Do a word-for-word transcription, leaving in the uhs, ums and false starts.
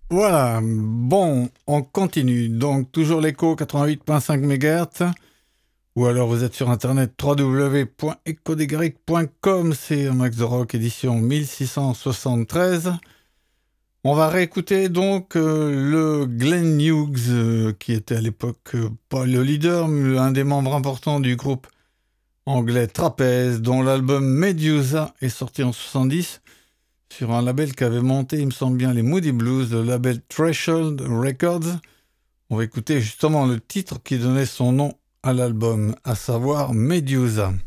Voilà, bon, on continue. Donc, toujours l'écho quatre-vingt-huit virgule cinq mégahertz. Ou alors vous êtes sur internet w w w point echo des garrigues point com, c'est un Max de Rock édition mille six cent soixante-treize. On va réécouter donc euh, le Glenn Hughes, euh, qui était à l'époque euh, pas le leader, mais un des membres importants du groupe anglais Trapeze, dont l'album Medusa est sorti en soixante-dix sur un label qu'avait monté, il me semble bien, les Moody Blues, le label Threshold Records. On va écouter justement le titre qui donnait son nom à l'album, à savoir Medusa.